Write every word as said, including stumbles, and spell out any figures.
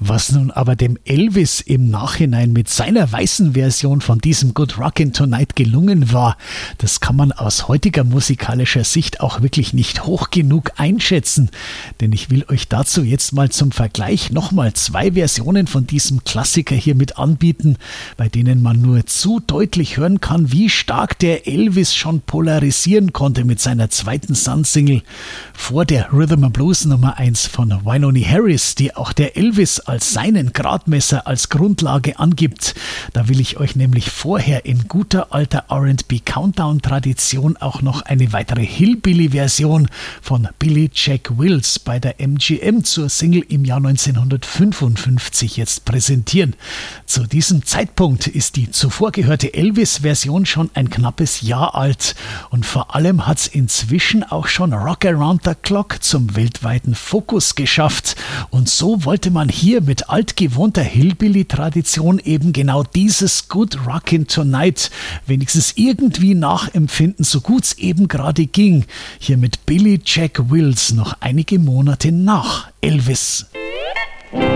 Was nun aber dem Elvis im Nachhinein mit seiner weißen Version von diesem Good Rockin' Tonight gelungen war, das kann man aus heutiger musikalischer Sicht auch wirklich nicht hoch genug einschätzen. Denn ich will euch dazu jetzt mal zum Vergleich nochmal zwei Versionen von diesem Klassiker hier mit anbieten, bei denen man nur zu deutlich hören kann, wie stark der Elvis schon polarisieren konnte mit seiner zweiten Sun-Single vor der Rhythm and Blues Nummer eins von Wynonie Harris, die auch der Elvis als seinen Gradmesser als Grundlage angibt. Da will ich euch nämlich vorher in guter alter R and B Countdown-Tradition auch noch eine weitere Hillbilly-Version von Billy Jack Wills bei der M G M zur Single im Jahr neunzehnhundertfünfundfünfzig jetzt präsentieren. Zu diesem Zeitpunkt ist die zuvor gehörte Elvis-Version schon ein knappes Jahr alt und vor allem hat es inzwischen auch schon Rock Around the Clock zum weltweiten Fokus geschafft. Und so wollte man hier mit altgewohnter Hillbilly-Tradition eben genau dieses Good Rockin' Tonight wenigstens irgendwie nachempfinden, so gut es eben gerade ging. Hier mit Billy Jack Wills noch einige Monate nach Elvis.